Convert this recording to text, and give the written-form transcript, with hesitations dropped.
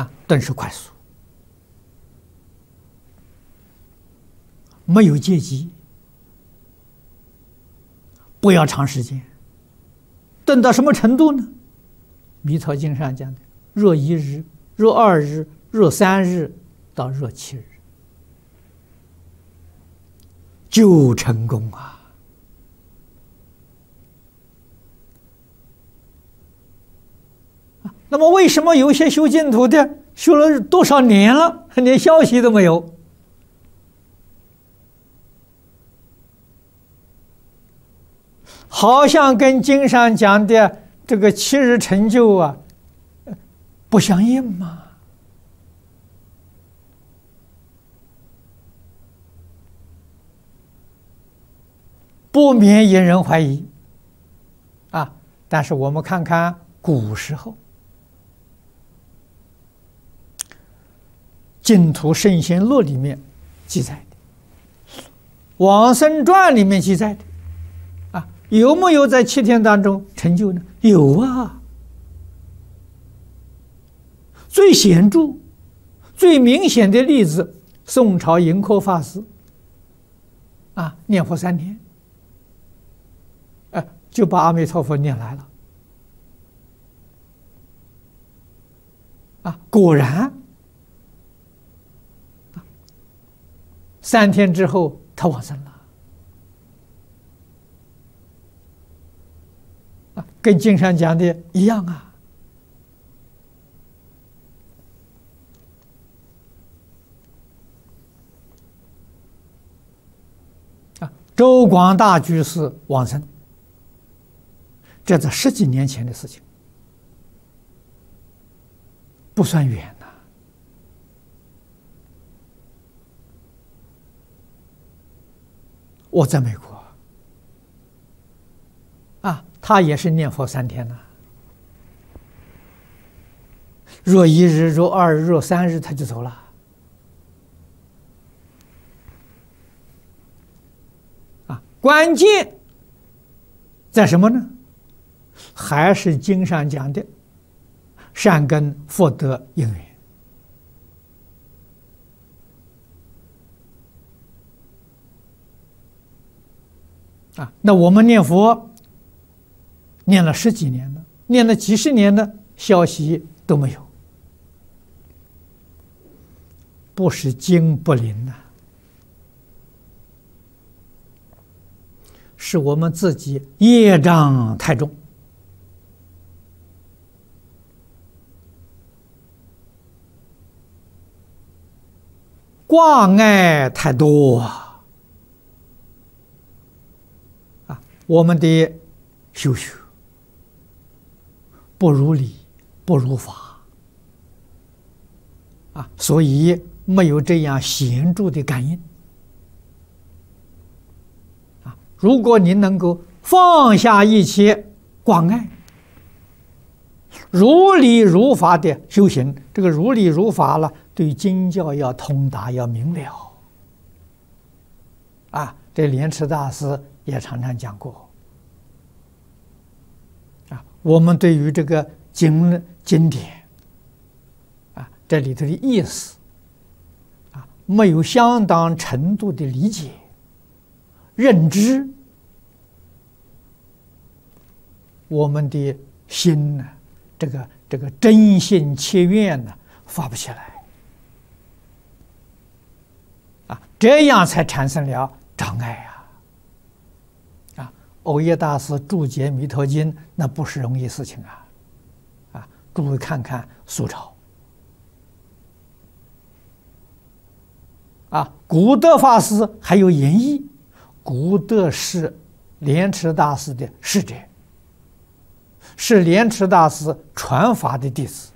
顿时快速，没有阶级，不要长时间。顿到什么程度呢？弥陀经上讲的，若1日，若2日，若3日，到若7日，就成功啊！那么为什么有些修净土的修了多少年了，连消息都没有？好像跟经上讲的这个7日成就啊，不相应嘛。不免引人怀疑啊！但是我们看看古时候净土圣贤录里面记载的，往生传里面记载的啊，有没有在7天当中成就呢？有啊！最显著、最明显的例子，宋朝盈科法师啊，念佛3天，就把阿弥陀佛念来了啊！果然，3天之后他往生了啊，跟经上讲的一样啊。周广大居士往生，这在10几年前的事情，不算远呐。我在美国啊，他也是念佛3天呐，若1日，若2日，若3日，他就走了。关键在什么呢？还是经上讲的善根福德因缘啊。那我们念佛念了10几年了，念了几十年了，消息都没有，不是经不灵呐，是我们自己业障太重，挂碍太多啊！我们的修学不如理，不如法啊，所以没有这样显著的感应。如果您能够放下一切挂碍，如理如法的修行，这个如理如法了，对经教要通达，要明了啊。这莲池大师也常常讲过啊，我们对于这个经典啊，这里头的意思啊，没有相当程度的理解认知，我们的心呢，这个真心切愿呢，发不起来啊，这样才产生了障碍啊！藕益大师注解《弥陀经》，那不是容易事情啊！诸位看看苏朝啊，古德法师还有演绎，古德是莲池大师的师者，是莲池大师传法的弟子。